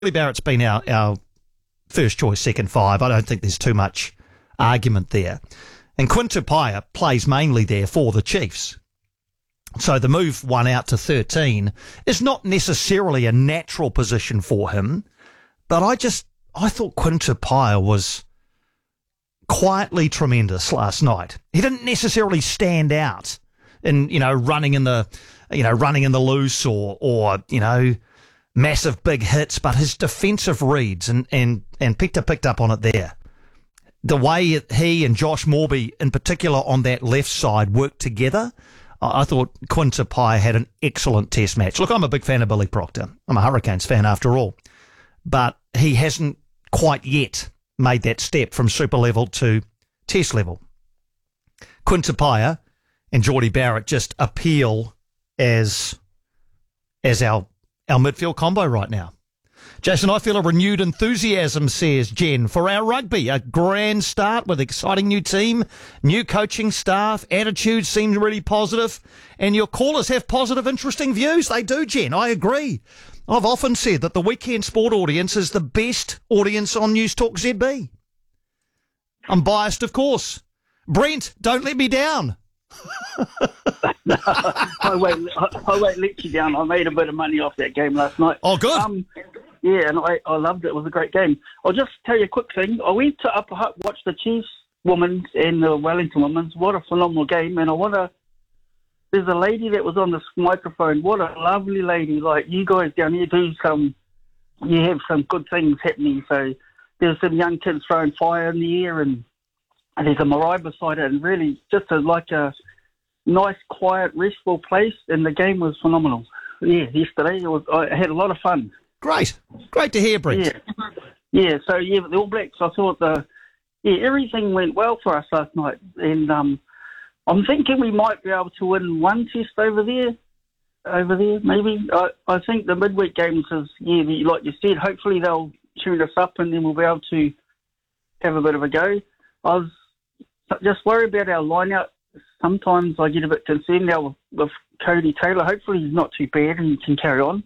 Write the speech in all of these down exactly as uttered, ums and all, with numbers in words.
Barrett's been our, our first choice second five. I don't think there's too much argument there. And Quinn Tupaia plays mainly there for the Chiefs. So the move one out to thirteen is not necessarily a natural position for him, but I just, I thought Quinn Tupaia was quietly tremendous last night. He didn't necessarily stand out in, you know, running in the, you know, running in the loose or, or, you know, massive big hits, but his defensive reads, and, and, and Peter picked up on it there. The way he and Josh Morby in particular on that left side worked together, I thought Quinn Tupaia had an excellent test match. Look, I'm a big fan of Billy Proctor. I'm a Hurricanes fan after all, but he hasn't quite yet made that step from super level to test level. Quinn Tupaia and Jordie Barrett just appeal as as our our midfield combo right now. Jason, I feel a renewed enthusiasm, says Jen, for our rugby. A grand start with exciting new team, new coaching staff, attitude seems really positive, and your callers have positive, interesting views. They do, Jen. I agree. I've often said that the weekend sport audience is the best audience on News Talk Z B. I'm biased, of course. Brent, don't let me down. no, I won't. I, I won't let you down. I made a bit of money off that game last night. Oh, good. Um, yeah, and I, I loved it. It was a great game. I'll just tell you a quick thing. I went to Upper Hutt, watched the Chiefs women's and the Wellington women's. What a phenomenal game! And I want to. There's a lady that was on this microphone. What a lovely lady! Like, you guys down here do some. You have some good things happening. So there's some young kids throwing fire in the air, and, and there's a marae beside it, and really just a, like a nice, quiet, restful place. And the game was phenomenal. Yeah, yesterday it was. I had a lot of fun. Great, great to hear, Brent. Yeah, yeah. So yeah, the All Blacks. I thought the yeah everything went well for us last night, and um, I'm thinking we might be able to win one test over there, over there maybe. I, I think the midweek games is yeah, like you said. Hopefully they'll tune us up, and then we'll be able to have a bit of a go. I was just worried about our line-out. Sometimes I get a bit concerned now with, with Cody Taylor. Hopefully he's not too bad and he can carry on.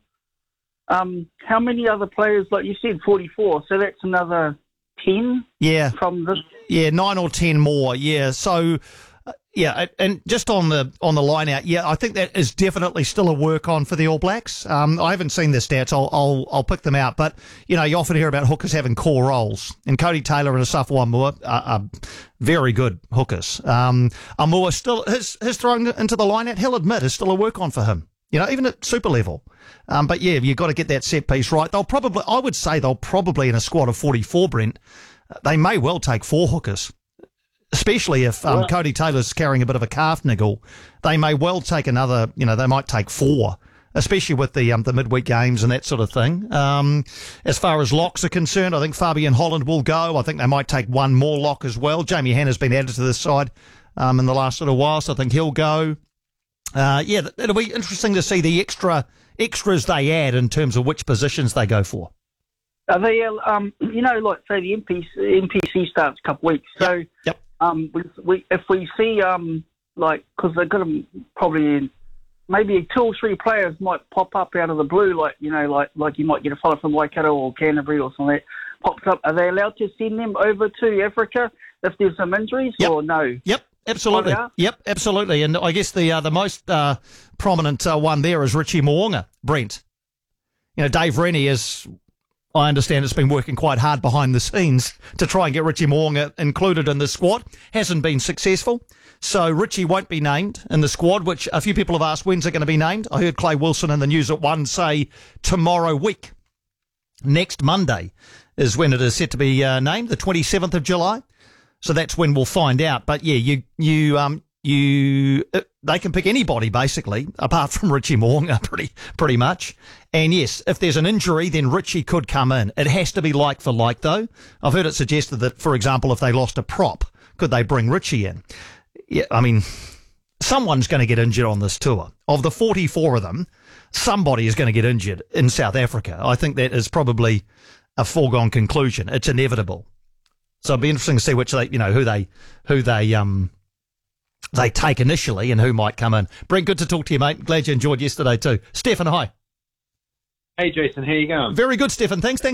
Um, how many other players, like you said, forty-four, so that's another ten yeah. from this? Yeah, nine or ten more, yeah. So, uh, yeah, and just on the on the line out, yeah, I think that is definitely still a work on for the All Blacks. Um, I haven't seen the stats, I'll, I'll I'll pick them out, but, you know, you often hear about hookers having core roles, and Cody Taylor and Asaf Wamua are, are very good hookers. Um, Amua still, his, his throwing into the line out, he'll admit, is still a work on for him. You know, even at super level. Um, but yeah, you've got to get that set piece right. They'll probably, I would say they'll probably in a squad of forty-four, Brent, they may well take four hookers, especially if um, well, Cody Taylor's carrying a bit of a calf niggle. They may well take another, you know, they might take four, especially with the um, the midweek games and that sort of thing. Um, as far as locks are concerned, I think Fabian Holland will go. I think they might take one more lock as well. Jamie Hanna's been added to this side um, in the last little while, so I think he'll go. Uh, yeah, it'll be interesting to see the extra extras they add in terms of which positions they go for. Are they, um, you know, like say the M P C, M P C starts a couple of weeks. So, yep. Yep. Um, we, we if we see um, like because they're going to probably maybe two or three players might pop up out of the blue, like you know, like like you might get a fellow from Waikato or Canterbury or something like that pops up. Are they allowed to send them over to Africa if there's some injuries yep. or no? Yep. Absolutely. Yep, absolutely. And I guess the uh, the most uh, prominent uh, one there is Richie Mo'unga, Brent. You know, Dave Rennie is, I understand, has been working quite hard behind the scenes to try and get Richie Mo'unga included in the squad. Hasn't been successful. So Richie won't be named in the squad, which a few people have asked when's it going to be named. I heard Clay Wilson in the news at one say tomorrow week. Next Monday is when it is set to be uh, named, the twenty-seventh of July. So that's when we'll find out. But yeah, you you um you uh, they can pick anybody basically, apart from Richie Mo'unga, pretty pretty much. And yes, if there's an injury, then Richie could come in. It has to be like for like though. I've heard it suggested that, for example, if they lost a prop, could they bring Richie in? Yeah, I mean, someone's going to get injured on this tour. Of the forty-four of them, somebody is going to get injured in South Africa. I think that is probably a foregone conclusion. It's inevitable. So it'll be interesting to see which they, you know, who they, who they, um, they take initially and who might come in. Brent, good to talk to you, mate. Glad you enjoyed yesterday too. Stefan, hi. Hey, Jason, how you going? Very good, Stefan. Thanks. Thanks.